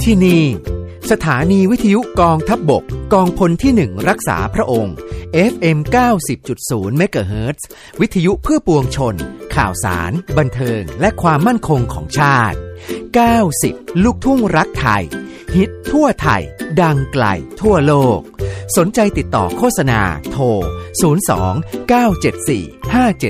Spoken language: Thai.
ที่นี่สถานีวิทยุกองทัพบกกองพลที่1รักษาพระองค์ FM 90.0 เมกะเฮิรตซ์วิทยุเพื่อปวงชนข่าวสารบันเทิงและความมั่นคงของชาติ90ลูกทุ่งรักไทยฮิตทั่วไทยดังไกลทั่วโลกสนใจติดต่อโฆษณาโทร02 974 5770